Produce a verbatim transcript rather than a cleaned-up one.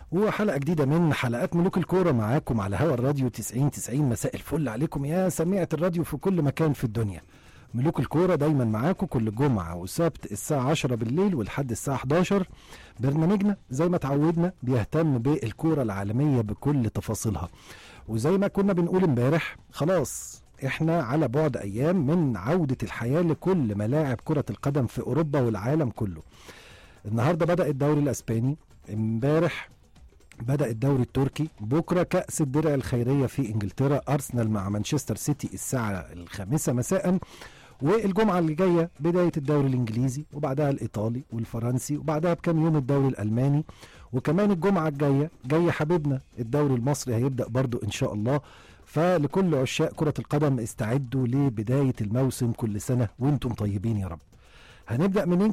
وحلقة جديدة من حلقات ملوك الكورة معاكم على هوا الراديو تسعين تسعين. مساء الفل عليكم يا سميعة الراديو في كل مكان في الدنيا. ملوك الكورة دايما معاكم كل جمعة وسبت الساعة عشرة بالليل ولحد الساعة حداشر. برنامجنا زي ما تعودنا بيهتم بالكورة العالمية بكل تفاصيلها، وزي ما كنا بنقول امبارح خلاص احنا على بعد ايام من عودة الحياة لكل ملاعب كرة القدم في اوروبا والعالم كله. النهاردة بدأ الدوري الاسباني، امبارح بدأ الدوري التركي، بكرة كأس الدرع الخيرية في انجلترا، ارسنال مع مانشستر سيتي الساعة الخامسة مساء، والجمعة اللي جاية بداية الدوري الانجليزي وبعدها الايطالي والفرنسي وبعدها بكام يوم الدوري الالماني، وكمان الجمعة الجاية جاي حبيبنا الدوري المصري هيبدأ برضو ان شاء الله. فلكل عشاق كرة القدم استعدوا لبداية الموسم، كل سنة وانتم طيبين يا رب. هنبدأ منين